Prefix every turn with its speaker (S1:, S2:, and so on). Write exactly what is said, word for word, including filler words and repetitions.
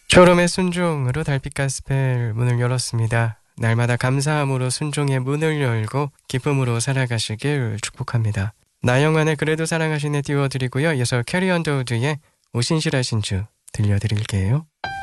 S1: 초롬의 순종으로 달빛 가스펠 문을 열었습니다. 날마다 감사함으로 순종의 문을 열고 기쁨으로 살아가시길 축복합니다. 나영환의 그래도 사랑하시네 띄워드리고요. 이어서 캐리 언더우드의 오신실하신 주 들려드릴게요.